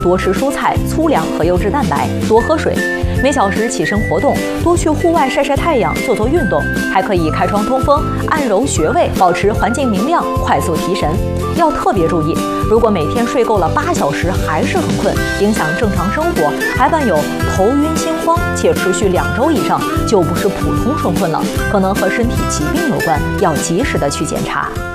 多吃蔬菜、粗粮和优质蛋白，多喝水。每小时起身活动，多去户外晒晒太阳，做做运动，还可以开窗通风、按揉穴位，保持环境明亮，快速提神。要特别注意，如果每天睡够了8小时还是很困，影响正常生活，还伴有头晕心慌，且持续2周以上，就不是普通春困了，可能和身体疾病有关，要及时的去检查。